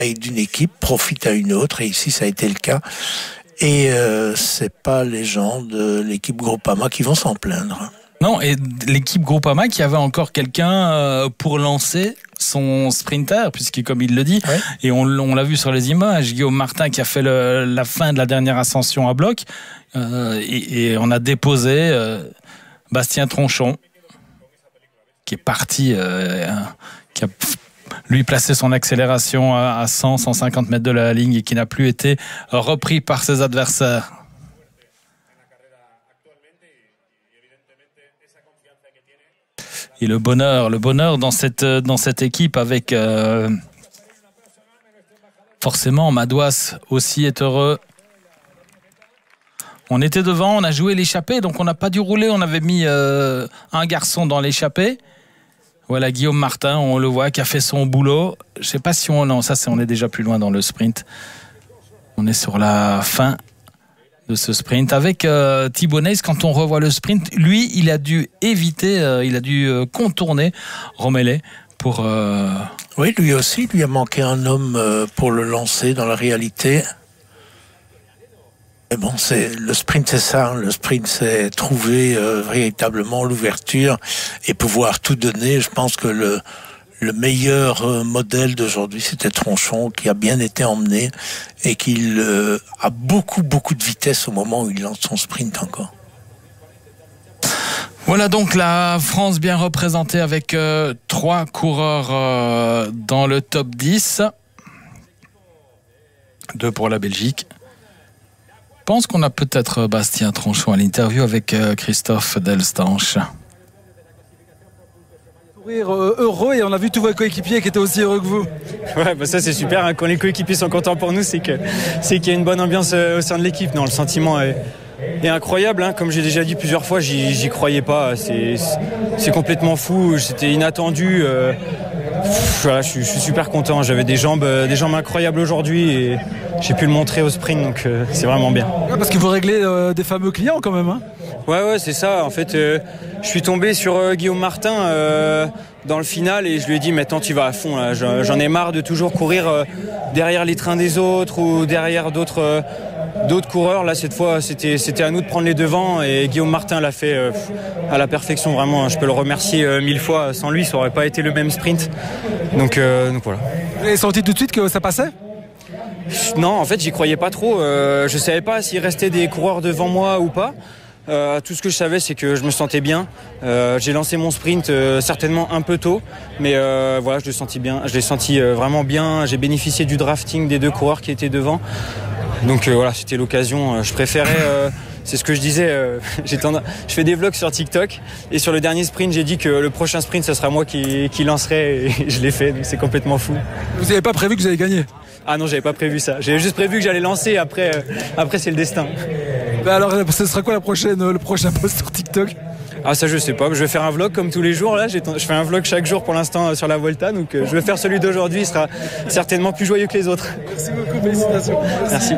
d'une équipe profite à une autre, et ici ça a été le cas. Et c'est pas les gens de l'équipe Groupama qui vont s'en plaindre. Non, et l'équipe Groupama qui avait encore quelqu'un pour lancer son sprinter, puisque comme il le dit, ouais. Et on l'a vu sur les images, Guillaume Martin qui a fait la fin de la dernière ascension à bloc, et on a déposé Bastien Tronchon, qui est parti, qui a lui placé son accélération à 100-150 mètres de la ligne et qui n'a plus été repris par ses adversaires. Et le bonheur dans cette équipe avec forcément Madouas aussi est heureux. On était devant, on a joué l'échappée, donc on n'a pas dû rouler, on avait mis un garçon dans l'échappée. Voilà Guillaume Martin, on le voit, qui a fait son boulot. Je sais pas si on est déjà plus loin dans le sprint. On est sur la fin de ce sprint avec Thibaut Neys. Quand on revoit le sprint, lui, il a dû éviter, il a dû contourner Romellet pour. Oui, lui aussi, lui a manqué un homme pour le lancer dans la réalité. Mais bon, le sprint, c'est ça. Le sprint, c'est trouver véritablement l'ouverture et pouvoir tout donner. Je pense que le meilleur modèle d'aujourd'hui, c'était Tronchon, qui a bien été emmené et qui a beaucoup de vitesse au moment où il lance son sprint encore. Voilà donc la France bien représentée avec 3 coureurs dans le top 10. 2 pour la Belgique. Je pense qu'on a peut-être Bastien Tronchon à l'interview avec Christophe Delstanche. Heureux, et on a vu tous vos coéquipiers qui étaient aussi heureux que vous. Ouais, bah ça c'est super, hein. Quand les coéquipiers sont contents pour nous, c'est qu'il y a une bonne ambiance au sein de l'équipe. Non, le sentiment est incroyable, hein. Comme j'ai déjà dit plusieurs fois, j'y croyais pas. C'est complètement fou, c'était inattendu. Voilà, je suis super content. J'avais des jambes incroyables aujourd'hui et j'ai pu le montrer au sprint, donc c'est vraiment bien. Ouais, parce que vous réglez des fameux clients quand même, hein. Ouais, c'est ça. En fait, je suis tombé sur Guillaume Martin dans le final et je lui ai dit maintenant tu vas à fond là. J'en ai marre de toujours courir derrière les trains des autres ou derrière d'autres coureurs. Là cette fois c'était à nous de prendre les devants et Guillaume Martin l'a fait à la perfection, vraiment. Je peux le remercier 1000 fois. Sans lui ça aurait pas été le même sprint. Donc voilà. Vous avez senti tout de suite que ça passait ? Non, en fait j'y croyais pas trop. Je savais pas s'il restait des coureurs devant moi ou pas. Tout ce que je savais, c'est que je me sentais bien. J'ai lancé mon sprint certainement un peu tôt, mais voilà, je l'ai senti vraiment bien. J'ai bénéficié du drafting des 2 coureurs qui étaient devant. Donc voilà, c'était l'occasion. Je préférais, c'est ce que je disais, je fais des vlogs sur TikTok et sur le dernier sprint, j'ai dit que le prochain sprint, ce sera moi qui lancerai et je l'ai fait. Donc c'est complètement fou. Vous n'avez pas prévu que vous allez gagner ? Ah non, j'avais pas prévu ça. J'avais juste prévu que j'allais lancer. Après c'est le destin. Bah alors, ce sera quoi le prochain post sur TikTok ? Ah ça je sais pas, je vais faire un vlog comme tous les jours là, je fais un vlog chaque jour pour l'instant sur la Volta, donc je vais faire celui d'aujourd'hui, il sera certainement plus joyeux que les autres. Merci beaucoup, félicitations. Merci.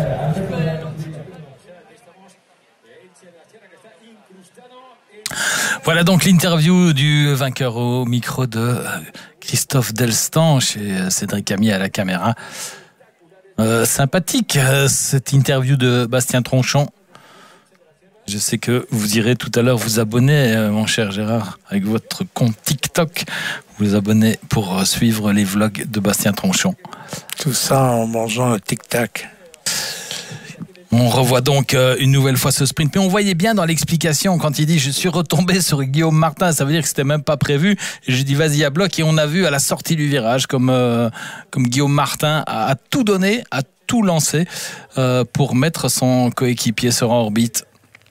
Voilà donc l'interview du vainqueur au micro de Christophe Delstanche et Cédric Amier à la caméra. Sympathique cette interview de Bastien Tronchon. Je sais que vous irez tout à l'heure vous abonner, mon cher Gérard, avec votre compte TikTok. Vous vous abonnez pour suivre les vlogs de Bastien Tronchon. Tout ça en mangeant un tic-tac. On revoit donc une nouvelle fois ce sprint. Mais on voyait bien dans l'explication quand il dit « Je suis retombé sur Guillaume Martin », ça veut dire que c'était même pas prévu. Et je dis « Vas-y à bloc ». Et on a vu à la sortie du virage comme Guillaume Martin a tout donné, a tout lancé pour mettre son coéquipier sur orbite.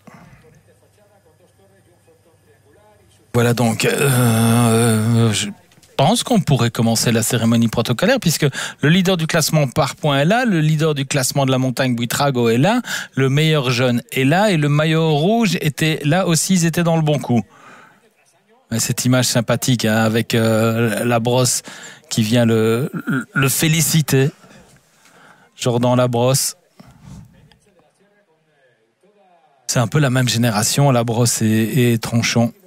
Voilà donc, je pense qu'on pourrait commencer la cérémonie protocolaire puisque le leader du classement par points est là, le leader du classement de la montagne Buitrago est là, le meilleur jeune est là et le maillot rouge était là aussi, ils étaient dans le bon coup. Cette image sympathique hein, avec Labrosse qui vient le féliciter. Jordan Labrosse. C'est un peu la même génération, Labrosse et Tronchon.